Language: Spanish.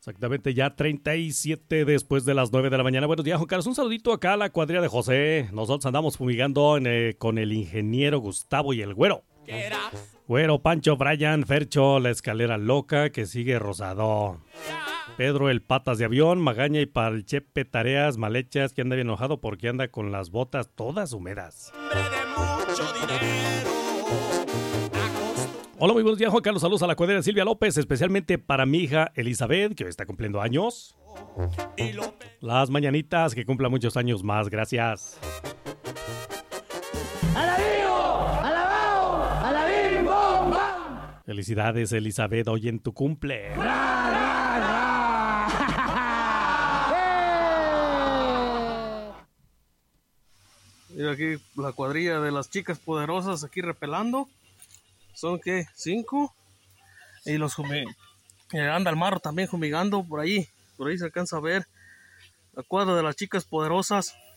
Exactamente, ya 37 después de las 9 de la mañana. Buenos días, Juan Carlos. Un saludito acá a la cuadrilla de José. Nosotros andamos fumigando con el ingeniero Gustavo y el güero. Güero, Pancho, Brian, Fercho, la escalera loca que sigue Rosado. Pedro, el patas de avión, Magaña y para el Chepe Tareas, Malechas, que anda bien enojado porque anda con las botas todas húmedas. Hola, muy buenos días, Juan Carlos. Saludos a la cuadrilla Silvia López, especialmente para mi hija Elizabeth, que hoy está cumpliendo años. Las mañanitas, que cumpla muchos años más, gracias. ¡Alabío! ¡Alabao! ¡Alabim, bom, bam! Felicidades, Elizabeth, hoy en tu cumple. ¡Ra, ra, ra! Mira aquí la cuadrilla de las chicas poderosas aquí repelando. Son que 5 y los anda el marro también fumigando por ahí se alcanza a ver la cuadra de las chicas poderosas.